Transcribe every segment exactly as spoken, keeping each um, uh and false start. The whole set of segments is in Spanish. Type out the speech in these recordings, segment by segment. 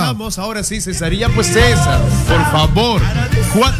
Vamos, ahora sí, Cesaría, pues César, por favor. Juan.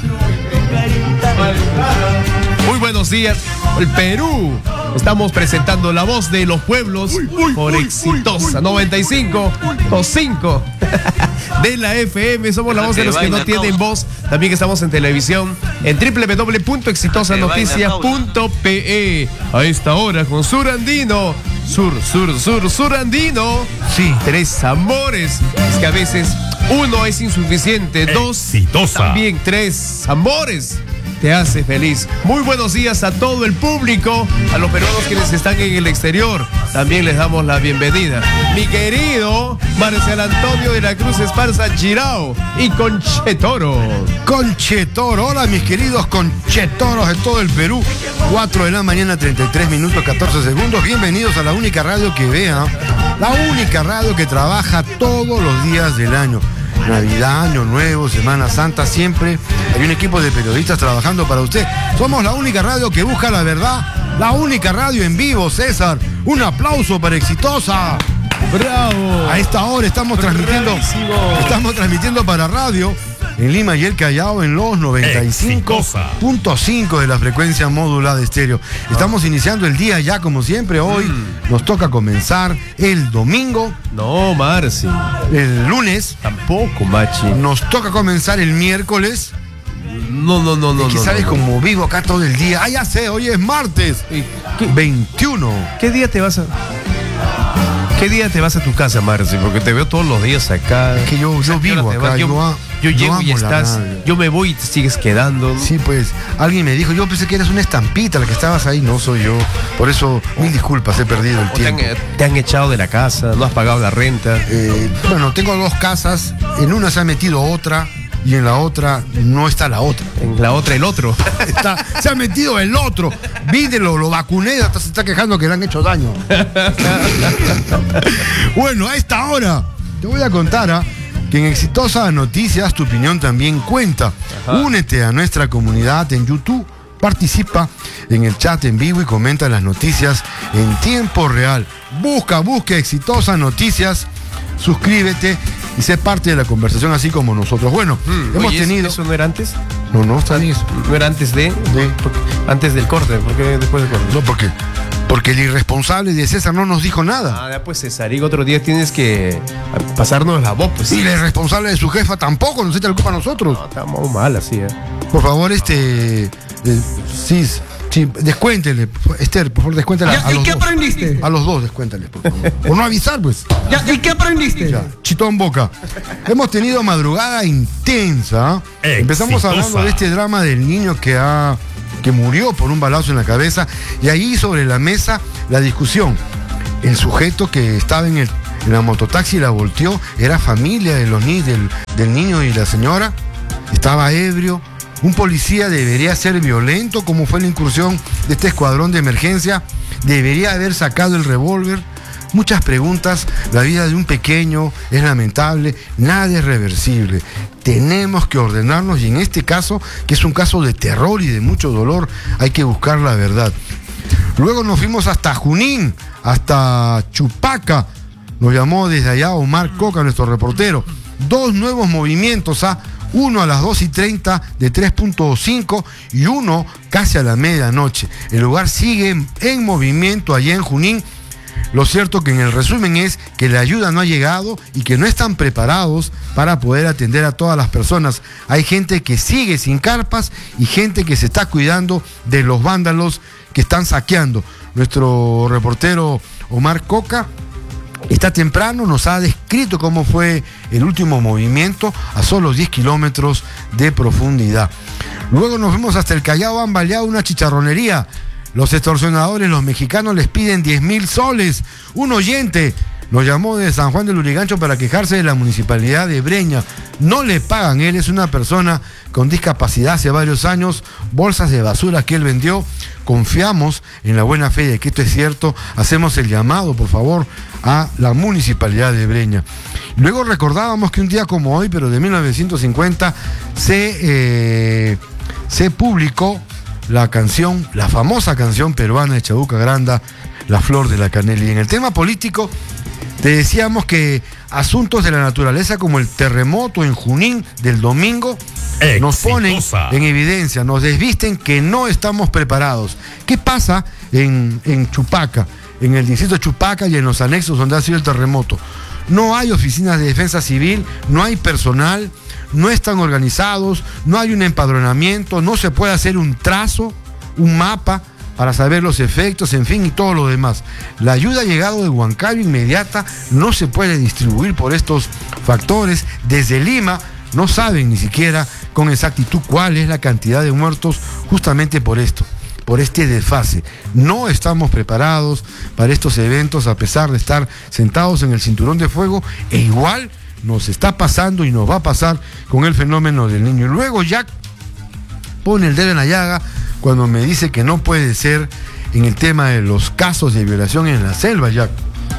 Muy buenos días, el Perú. Estamos presentando La Voz de los Pueblos uy, uy, por uy, Exitosa uy, uy, noventa y cinco punto cinco de la F M. Somos la voz de los que no tienen voz. También estamos en televisión en doble u doble u doble u punto exitosa noticias punto pe. A esta hora con Surandino. Sur, sur, sur, Surandino. Sí, tres amores. Es que a veces uno es insuficiente. Dos, Exitosa. También tres amores te hace feliz. Muy buenos días a todo el público, a los peruanos quienes están en el exterior. También les damos la bienvenida. Mi querido Marcel Antonio de la Cruz Esparza Chirao y Conchetoro. Conchetoro, hola mis queridos Conchetoros de todo el Perú. cuatro de la mañana, treinta y tres minutos, catorce segundos. Bienvenidos a la única radio que vea, la única radio que trabaja todos los días del año. Navidad, Año Nuevo, Semana Santa, siempre hay un equipo de periodistas trabajando para usted. Somos la única radio que busca la verdad, la única radio en vivo, César. Un aplauso para Exitosa. ¡Bravo! A esta hora estamos transmitiendo, estamos transmitiendo para radio en Lima y el Callao en los noventa y cinco punto cinco de la frecuencia modulada de estéreo. Estamos iniciando el día ya como siempre. Hoy mm. nos toca comenzar el domingo. No, Marci. El lunes. Tampoco, Machi. Nos toca comenzar el miércoles. No, no, no, no. Es que no, sabes no, como no. vivo acá todo el día. Ah, ya sé, hoy es martes. ¿Qué? veintiuno. ¿Qué día te vas a...? ¿Qué día te vas a tu casa, Marci? Porque te veo todos los días acá. Es que yo, yo o sea, vivo acá. Yo, yo, yo, yo llego yo y estás... Yo me voy y te sigues quedando. Sí, pues, alguien me dijo, yo pensé que eras una estampita la que estabas ahí. No soy yo. Por eso, mil disculpas, he perdido el tiempo. Te han, te han echado de la casa, no has pagado la renta. Eh, bueno, tengo dos casas. En una se ha metido otra. Y en la otra no está la otra. En la otra el otro. Está, se ha metido el otro. Vídelo, lo vacuné, hasta se está quejando que le han hecho daño. Bueno, a esta hora te voy a contar ¿eh? que en Exitosa Noticias tu opinión también cuenta. Ajá. Únete a nuestra comunidad en YouTube. Participa en el chat en vivo y comenta las noticias en tiempo real. Busca, busca Exitosa Noticias. Suscríbete y sé parte de la conversación así como nosotros. Bueno, mm, hemos oye, tenido... ¿Eso no era antes? No, no, está bien. ¿No era antes de? de... Antes del corte, ¿por qué después del corte? No, ¿por qué? Porque el irresponsable de César no nos dijo nada. Ah, pues César, y otro día tienes que pasarnos la voz, pues. Y el irresponsable de su jefa tampoco nos echa la culpa a nosotros. No, estamos mal así, ¿eh? Por favor, este... Eh, sí, sí, descuéntele. Esther, por favor, descuéntele ya, a ¿y los qué dos. aprendiste? A los dos, descuéntale, por favor. Por no avisar, pues. Ya, ¿y qué aprendiste? Ya, chitón boca. Hemos tenido madrugada intensa. Exitosa. Empezamos hablando de este drama del niño que ha... que murió por un balazo en la cabeza, y ahí sobre la mesa la discusión. El sujeto que estaba en, el, en la mototaxi y la volteó era familia de los ni, del, del niño y la señora, estaba ebrio. Un policía debería ser violento, como fue la incursión de este escuadrón de emergencia, debería haber sacado el revólver. Muchas preguntas. La vida de un pequeño es lamentable, nada es reversible. Tenemos que ordenarnos, y en este caso, que es un caso de terror y de mucho dolor, hay que buscar la verdad. Luego nos fuimos hasta Junín, hasta Chupaca. Nos llamó desde allá Omar Coca, nuestro reportero. Dos nuevos movimientos, ¿ah? Uno a las dos y treinta de tres punto cinco y uno casi a la medianoche. El lugar sigue en, en movimiento allá en Junín. Lo cierto que en el resumen es que la ayuda no ha llegado y que no están preparados para poder atender a todas las personas. Hay gente que sigue sin carpas y gente que se está cuidando de los vándalos que están saqueando. Nuestro reportero Omar Coca está temprano, nos ha descrito cómo fue el último movimiento a solo diez kilómetros de profundidad. Luego nos fuimos hasta el Callao, han baleado una chicharronería. Los extorsionadores, los mexicanos, les piden diez mil soles. Un oyente nos llamó de San Juan del Lurigancho para quejarse de la municipalidad de Breña. No le pagan, él es una persona con discapacidad hace varios años, bolsas de basura que él vendió. Confiamos en la buena fe de que esto es cierto. Hacemos el llamado, por favor, a la municipalidad de Breña. Luego recordábamos que un día como hoy, pero de mil novecientos cincuenta, se, eh, se publicó la canción, la famosa canción peruana de Chabuca Granda, la flor de la canela. Y en el tema político, te decíamos que asuntos de la naturaleza como el terremoto en Junín del domingo Exitosa. Nos ponen en evidencia, nos desvisten que no estamos preparados. ¿Qué pasa en, en Chupaca, en el distrito de Chupaca y en los anexos donde ha sido el terremoto? No hay oficinas de defensa civil, no hay personal, no están organizados, no hay un empadronamiento, no se puede hacer un trazo, un mapa para saber los efectos, en fin, y todo lo demás. La ayuda ha llegado de Huancayo inmediata, no se puede distribuir por estos factores. Desde Lima no saben ni siquiera con exactitud cuál es la cantidad de muertos justamente por esto, por este desfase. No estamos preparados para estos eventos a pesar de estar sentados en el cinturón de fuego, e igual nos está pasando y nos va a pasar con el fenómeno del Niño. Y luego Jack pone el dedo en la llaga cuando me dice que no puede ser en el tema de los casos de violación en la selva, Jack.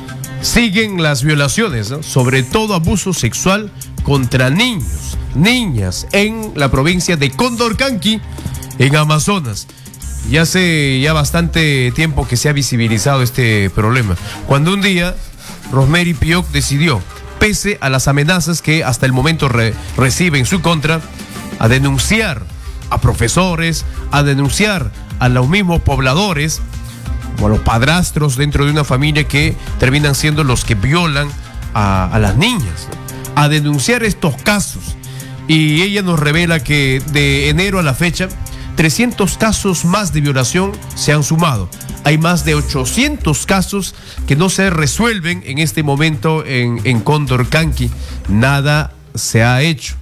Siguen las violaciones, ¿no? Sobre todo abuso sexual contra niños, niñas en la provincia de Condorcanqui, en Amazonas. Y hace ya bastante tiempo que se ha visibilizado este problema. Cuando un día Rosemary Pioch decidió, pese a las amenazas que hasta el momento re- recibe en su contra, a denunciar a profesores, a denunciar a los mismos pobladores o a los padrastros dentro de una familia que terminan siendo los que violan a, a las niñas, a denunciar estos casos. Y ella nos revela que de enero a la fecha trescientos casos más de violación se han sumado. Hay más de ochocientos casos que no se resuelven en este momento en, en Condorcanqui. Nada se ha hecho.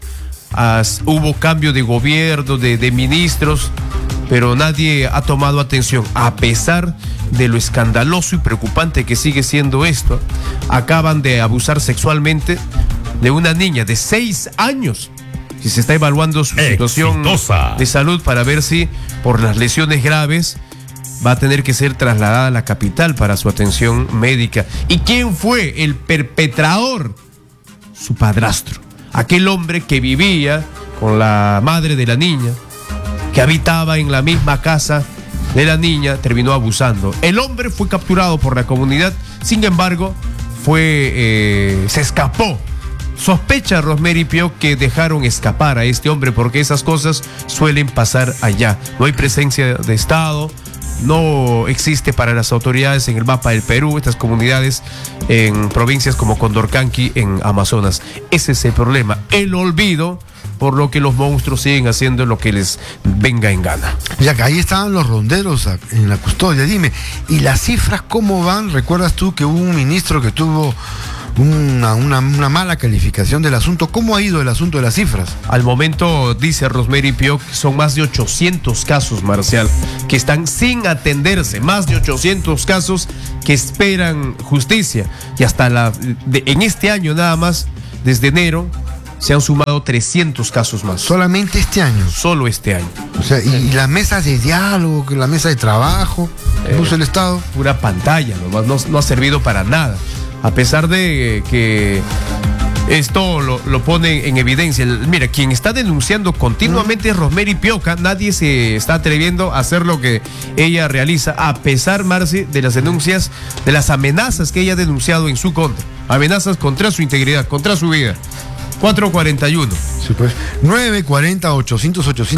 As, hubo cambio de gobierno, de, de ministros, pero nadie ha tomado atención. A pesar de lo escandaloso y preocupante que sigue siendo esto, acaban de abusar sexualmente de una niña de seis años. Si se está evaluando su situación Exitosa. de salud para ver si por las lesiones graves va a tener que ser trasladada a la capital para su atención médica. ¿Y quién fue el perpetrador? Su padrastro, aquel hombre que vivía con la madre de la niña, que habitaba en la misma casa de la niña, terminó abusando. El hombre fue capturado por la comunidad, sin embargo, fue eh, se escapó. Sospecha Rosemary Pioch que dejaron escapar a este hombre porque esas cosas suelen pasar allá. No hay presencia de Estado, no existe para las autoridades en el mapa del Perú estas comunidades en provincias como Condorcanqui en Amazonas. Ese es el problema, el olvido, por lo que los monstruos siguen haciendo lo que les venga en gana. Ya que ahí estaban los ronderos en la custodia. Dime, ¿y las cifras cómo van? ¿Recuerdas tú que hubo un ministro que tuvo Una, una, una mala calificación del asunto? ¿Cómo ha ido el asunto de las cifras? Al momento, dice Rosemary Pioch, son más de ochocientos casos, Marcial, que están sin atenderse. Más de ochocientos casos que esperan justicia. Y hasta la de, en este año nada más, desde enero, se han sumado trescientos casos más. ¿Solamente este año? Solo este año. O sea, y, y las mesas de diálogo, la mesa de trabajo, ¿qué puso el Estado? Pura pantalla, nomás, no, no ha servido para nada. A pesar de que esto lo, lo pone en evidencia. Mira, quien está denunciando continuamente es Rosemary Pioch. Nadie se está atreviendo a hacer lo que ella realiza, a pesar, Marci, de las denuncias, de las amenazas que ella ha denunciado en su contra. Amenazas contra su integridad, contra su vida. cuatro cuarenta y uno. Sí, pues. nueve cuarenta, ochocientos, ochocientos.